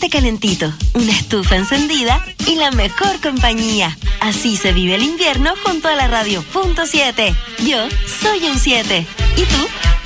chocolate calentito, una estufa encendida y la mejor compañía. Así se vive el invierno junto a la Radio Punto 7. Yo soy un 7. ¿Y tú?